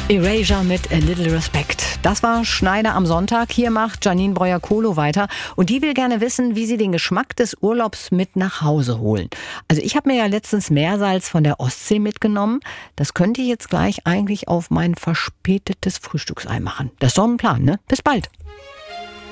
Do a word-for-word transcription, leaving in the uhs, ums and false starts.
Erasure mit A Little Respect. Das war Schneider am Sonntag. Hier macht Janine Breuer-Kohlo weiter. Und die will gerne wissen, wie sie den Geschmack des Urlaubs mit nach Hause holen. Also ich habe mir ja letztens Meersalz von der Ostsee mitgenommen. Das könnte ich jetzt gleich eigentlich auf mein verspätetes Frühstücksei machen. Das ist doch ein Plan, ne? Bis bald.